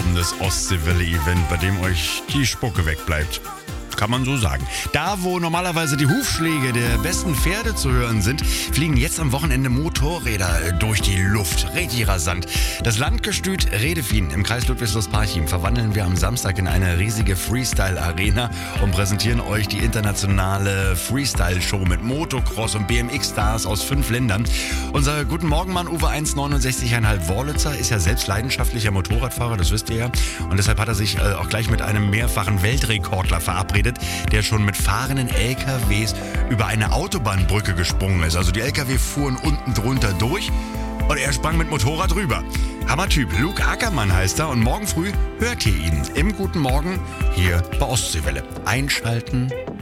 atemberaubendes Ostseewelle-Event, bei dem euch die Spucke wegbleibt. Kann man so sagen. Da, wo normalerweise die Hufschläge der besten Pferde zu hören sind, fliegen jetzt am Wochenende Motorräder durch die Luft. Richtig rasant. Das Landgestüt Redefien im Kreis Ludwigslust-Parchim verwandeln wir am Samstag in eine riesige Freestyle-Arena und präsentieren euch die internationale Freestyle-Show mit Motocross- und BMX-Stars aus 5 Ländern. Unser Guten Morgen-Mann Uwe 1,69,5 Worlitzer ist ja selbst leidenschaftlicher Motorradfahrer, das wisst ihr ja. Und deshalb hat er sich auch gleich mit einem mehrfachen Weltrekordler verabredet, der schon mit fahrenden LKWs über eine Autobahnbrücke gesprungen ist. Also die LKW fuhren unten drunter durch und er sprang mit Motorrad rüber. Hammertyp, Luke Ackermann heißt er und morgen früh hört ihr ihn im Guten Morgen hier bei Ostseewelle. Einschalten